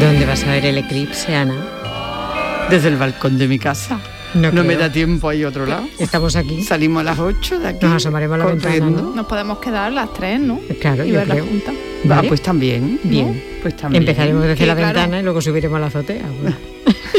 ¿Dónde vas a ver el eclipse, Ana? Desde el balcón de mi casa. No me da tiempo a ir a otro lado. Estamos aquí. Salimos a las 8 de aquí. Nos asomaremos a la ventana, ¿no? Nos podemos quedar a las 3, ¿no? Claro, y yo verla creo. juntas. ¿Vale? Pues también. Bien. ¿no? Pues también. Empezaremos desde la claro. ventana y luego subiremos a la azotea. Bueno.